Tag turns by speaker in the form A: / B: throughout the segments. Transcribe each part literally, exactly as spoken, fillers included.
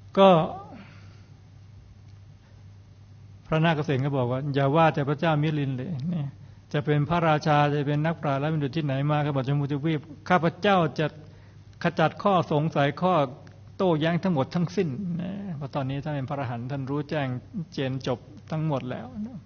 A: ก็พระนาคเษนก็บอกว่าอย่าว่าแต่พระเจ้ามิลินเลยเนี่ยจะเป็นพระราชาจะเป็นนักปราชญ์และบัณฑิตที่ไหนมาก็บอกชมพูทวีปข้าพเจ้าจะขจัดข้อสงสัยข้อโต้แย้งทั้งหมดทั้งสิ้นนะเพราะตอนนี้ท่านเป็นพระอรหันต์ท่านรู้แจ้งเจนจบทั้งหมดแล้ว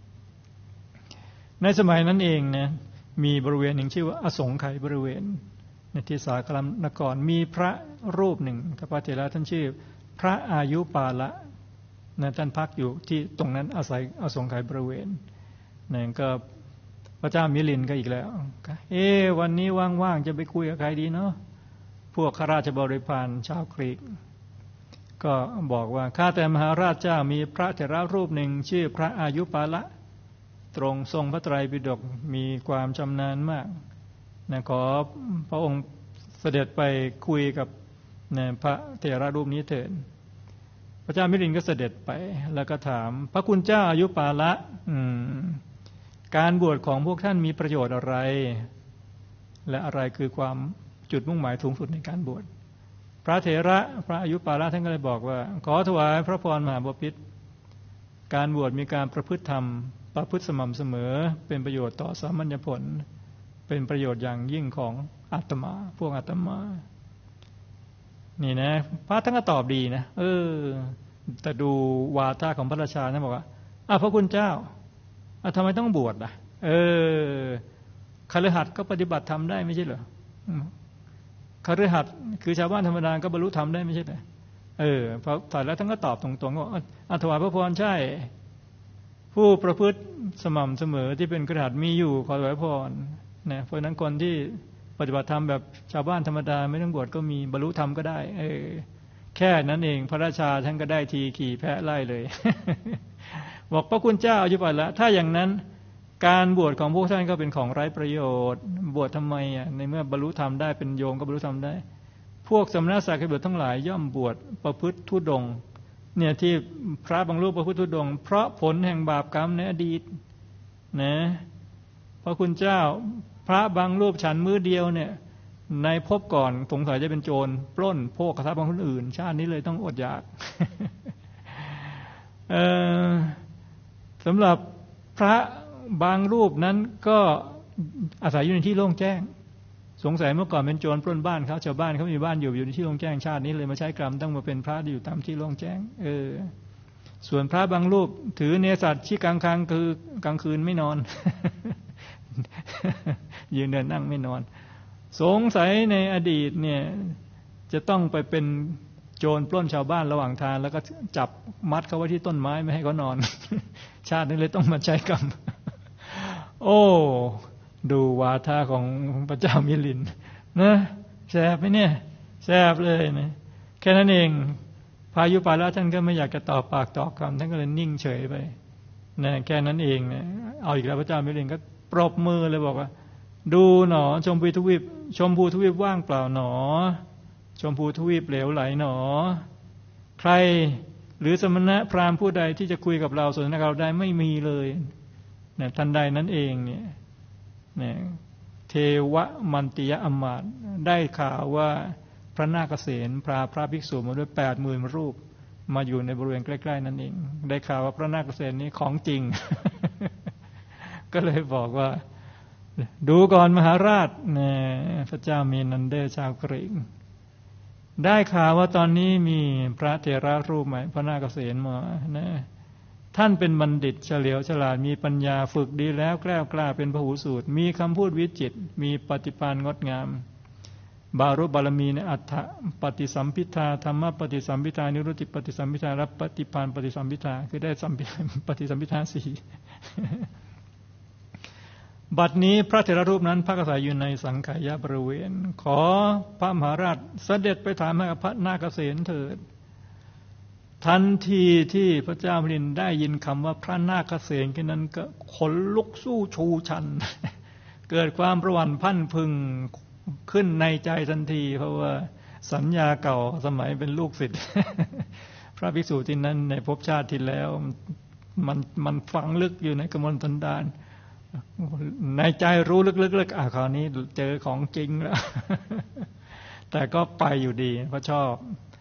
A: ในสมัยนั้นเองเนี่ยมีบริเวณหนึ่งชื่อว่าอสงไขยบริเวณในที่สาครนครมีพระรูปหนึ่งพระเถระท่านชื่อพระอายุปาละนะท่านพักอยู่ที่ตรงนั้นอาศัยอสงไขยบริเวณนั่นก็พระเจ้ามิลินก็อีกแล้วเอ๊ะวันนี้ว่างๆจะไปคุยกับใครดีเนาะพวกข้าราชบริพารชาวกรีกก็บอกว่าข้าแต่มหาราชเจ้ามีพระเถระรูปหนึ่งชื่อพระอายุปาละตรงทรงพระไตรปิฎกมีความชำนาญมากนะขอพระองค์เสด็จไปคุยกับนะพระเถระรูปนี้เถิดพระเจ้ามิลินก็เสด็จไปแล้วก็ถามพระคุณเจ้าอายุปาละการบวชของพวกท่านมีประโยชน์อะไรและอะไรคือความจุดมุ่งหมายสูงสุดในการบวชพระเถระพระอายุปาละท่านก็เลยบอกว่าขอถวายพระพรมหาบพิตรการบวชมีการประพฤติธรรมประพฤติสม่ำเสมอเป็นประโยชน์ต่อสามัญญผลเป็นประโยชน์อย่างยิ่งของอาตมาพวกอาตมานี่นะพระท่านก็ตอบดีนะเออแต่ดูวาทะของพระราชาท่านบอกว่าอ้าวพระคุณเจ้าอ่ะทำไมต้องบวชล่ะเออคฤหัสถ์ก็ปฏิบัติธรรมได้ไม่ใช่เหรอคฤหัสถ์คือชาวบ้านธรรมดาก็บรรลุธรรมได้ไม่ใช่เหรอเออพอถอยแล้วท่านก็ตอบตรงๆว่าอ่ะถวายพระพรใช่ผู้ประพฤติสม่ำเสมอที่เป็นคฤหัสถ์มีอยู่ขอถวายพรนะเพราะฉะนั้นคนที่ปฏิบัติธรรมแบบชาวบ้านธรรมดาไม่ต้องบวชก็มีบรรลุธรรมก็ได้เออแค่นั้นเองพระราชาท่านก็ได้ทีขี่แพะไล่เลย บอกพระคุณเจ้าอายุปาละถ้าอย่างนั้นการบวชของพวกท่านก็เป็นของไร้ประโยชน์บวชทำไมอ่ะในเมื่อบรรลุธรรมได้เป็นโยมก็บรรลุธรรมได้พวกสมณศักดิ์บุตรทั้งหลายย่อมบวชประพฤติธุดงค์เนี่ยที่พระบางรูปประพฤติธุดงค์เพราะผลแห่งบาปกรรมในอดีตนะพระคุณเจ้าพระบางรูปฉันมื้อเดียวเนี่ยในภพก่อนสงสัยจะเป็นโจรปล้นโภคทรัพย์ของคนอื่นชาตินี้เลยต้องอดอยาก สำหรับพระบางรูปนั้นก็อาศัยอยู่ในที่โล่งแจ้งสงสัยเมื่อก่อนเป็นโจรปล้นบ้านเขาชาวบ้านเขามีบ้านอยู่อยู่ในที่โล่งแจ้งชาตินี้เลยมาใช้กรรมต้องมาเป็นพระที่อยู่ตามที่โล่งแจ้งเออส่วนพระบางรูปถือเนสัตที่กลางคังคือกลางคืนไม่นอน ยืนเดินนั่งไม่นอนสงสัยในอดีตเนี่ยจะต้องไปเป็นโจรปล้นชาวบ้านระหว่างทางแล้วก็จับมัดเขาไว้ที่ต้นไม้ไม่ให้เขานอน ชาตินี้เลยต้องมาใช้กรรม โอ้ดูวาทะของพระเจ้ามิลินนะแสบไหมเนี่ยแสบเลยนะแค่นั้นเองพายุปาละท่านก็ไม่อยากจะตอบปากตอบคำท่านก็เลยนิ่งเฉยไปนะแค่นั้นเองนะเอาอีกแล้วพระเจ้ามิลินก็ปรบมือเลยบอกว่าดูหนอชมพูทวีปชมพูทวีปว่างเปล่าหนอชมพูทวีปเหลวไหลหนอใครหรือสมณะพราหมณ์ผู้ใดที่จะคุยกับเราสนทนากับเราได้ไม่มีเลยนะทันใดนั้นเองเนี่ยนะเทวมันติยะอมาตย์ได้ข่าวว่าพระนาคเษนพาพระภิกษุมาด้วยแปดหมื่นรูปมาอยู่ในบริเวณใกล้ๆนั่นเองได้ข่าวว่าพระนาคเษนนี้ของจริง ก็เลยบอกว่าดูก่อนมหาราชเนี่ยพระเจ้ามีนันเดชาวกรีกได้ข่าวว่าตอนนี้มีพระเถระรูปใหม่พระนาคเษนมานะท่านเป็นบัณฑิตเฉลียวฉลาดมีปัญญาฝึกดีแล้วแกล้วกล้าเป็นพหูสูตรมีคำพูดวิจิตรมีปฏิภาณงดงามบารุบารมีในอัฏฐปฏิสัมพิทาธรรมปฏิสัมพิทานิรุตติปฏิสัมพิทาและปฏิภาณปฏิสัมพิทาคือได้สัมปฏิสัมพิทาสี่ บัดนี้พระเถระรูปนั้นพักอาศัยอยู่ในสังขายบริเวณขอพระมหาราชเสด็จไปถามให้พระนาคเษนเถิดทันทีที่พระเจ้ามิลินได้ยินคำว่าพระนาคเษนแค่นั้นก็ขนลุกสู้ชูชัน เกิดความประหวั่นพันพึงขึ้นในใจทันทีเพราะว่าสัญญาเก่าสมัยเป็นลูกศิษย์ พระภิกษุที่นั้นในภพชาติที่แล้วมันมันฝังลึกอยู่ในกมลทันดานในใจรู้ลึกๆอ่ะคราวนี้เจอของจริงแล้ว แต่ก็ไปอยู่ดีเพราะชอบ